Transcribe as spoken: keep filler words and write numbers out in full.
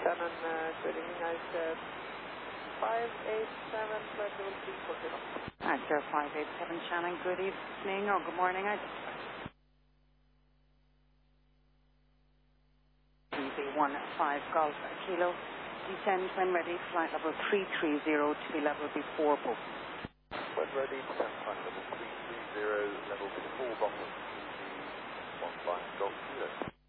Shannon, uh, good evening, I said five eight seven, flight level three forty knots. Answer five eight seven Shannon, good evening or good morning. I one five Golf Kilo, descend when ready, flight level three three zero to be level before book. When ready, descend flight level three three zero, level before Bromley, one five Golf Kilo.